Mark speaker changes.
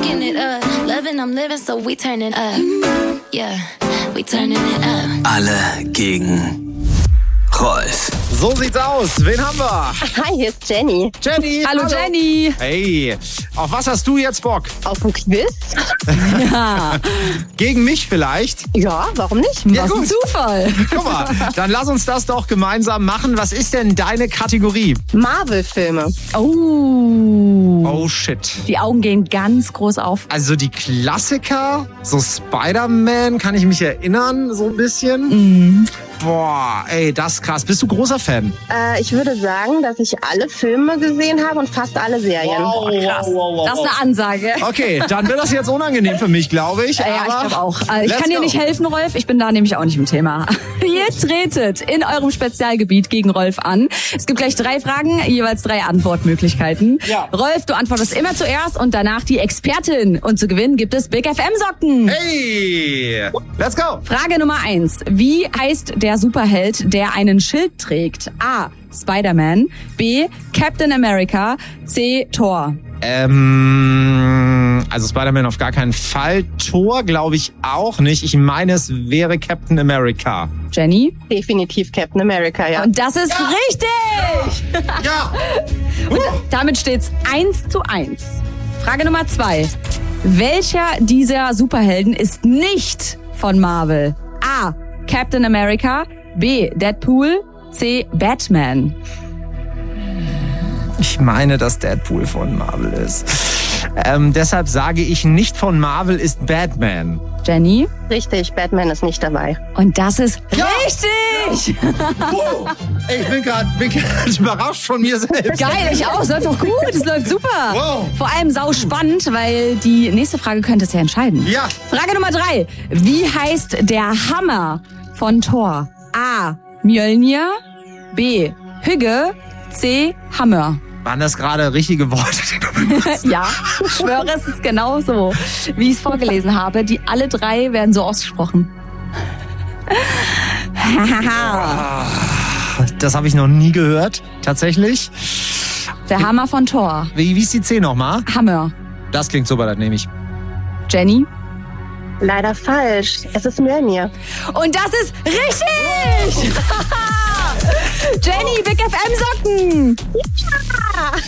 Speaker 1: fucking it up. Loving, I'm living, so we turning up. Yeah, we turning it up.
Speaker 2: Alle gegen Rolf.
Speaker 3: So sieht's aus. Wen haben wir?
Speaker 4: Hi, hier ist Jenny.
Speaker 3: Jenny.
Speaker 5: Hallo Jenny.
Speaker 3: Hey, auf was hast du jetzt Bock?
Speaker 4: Auf ein Quiz?
Speaker 5: Ja,
Speaker 3: Gegen mich vielleicht?
Speaker 4: Ja, warum nicht?
Speaker 5: was ein Zufall.
Speaker 3: Guck mal, dann lass uns das doch gemeinsam machen. Was ist denn deine Kategorie?
Speaker 4: Marvel-Filme.
Speaker 5: Oh.
Speaker 3: Oh shit.
Speaker 5: Die Augen gehen ganz groß auf.
Speaker 3: Also die Klassiker, so Spider-Man, kann ich mich erinnern, so ein bisschen. Boah, ey, das ist krass. Bist du großer Fan?
Speaker 4: Ich würde sagen, dass ich alle Filme gesehen habe und fast alle Serien.
Speaker 5: Krass. Das ist eine Ansage.
Speaker 3: Okay, dann wird das jetzt unangenehm für mich, glaube ich.
Speaker 5: Ja, ich
Speaker 3: aber
Speaker 5: glaube auch. Ich
Speaker 3: let's
Speaker 5: kann dir
Speaker 3: go.
Speaker 5: nicht helfen, Rolf. Ich bin da nämlich auch nicht im Thema. Ihr tretet in eurem Spezialgebiet gegen Rolf an. Es gibt gleich 3 Fragen, jeweils 3 Antwortmöglichkeiten.
Speaker 3: Ja.
Speaker 5: Rolf, du antwortest immer zuerst und danach die Expertin. Und zu gewinnen gibt es Big FM Socken.
Speaker 3: Hey, let's go.
Speaker 5: Frage Nummer 1. Wie heißt der Superheld, der einen Schild trägt? A. Spider-Man. B. Captain America. C. Thor.
Speaker 3: Also Spider-Man auf gar keinen Fall. Thor glaube ich auch nicht. Ich meine, es wäre Captain America.
Speaker 5: Jenny?
Speaker 4: Definitiv Captain America, ja.
Speaker 5: Und das ist richtig!
Speaker 3: Ja.
Speaker 5: Und damit steht's 1:1. Frage Nummer 2. Welcher dieser Superhelden ist nicht von Marvel? A. Captain America. B. Deadpool. C. Batman.
Speaker 3: Ich meine, dass Deadpool von Marvel ist. Deshalb sage ich, nicht von Marvel ist Batman.
Speaker 5: Jenny?
Speaker 4: Richtig, Batman ist nicht dabei.
Speaker 5: Und das ist
Speaker 3: Ja.
Speaker 5: richtig!
Speaker 3: Wow. Ey, ich bin gerade überrascht von mir selbst.
Speaker 5: Geil, ich auch. Es läuft doch gut. Es läuft super.
Speaker 3: Wow.
Speaker 5: Vor allem sau spannend, weil die nächste Frage könnte es ja entscheiden.
Speaker 3: Ja.
Speaker 5: Frage Nummer 3. Wie heißt der Hammer von Thor? A. Mjölnir. B. Hügge. C. Hammer.
Speaker 3: Waren das gerade richtige Worte, die du benutzt?
Speaker 5: Ja, ich schwöre, es ist genau so, wie ich es vorgelesen habe. Die alle 3 werden so ausgesprochen.
Speaker 3: Das habe ich noch nie gehört, tatsächlich.
Speaker 5: Der Hammer von Thor.
Speaker 3: Wie ist die C nochmal?
Speaker 5: Hammer.
Speaker 3: Das klingt super, das nehme ich.
Speaker 5: Jenny?
Speaker 4: Leider falsch. Es ist Mjölnir.
Speaker 5: Und das ist richtig! Jenny, Big FM Socken!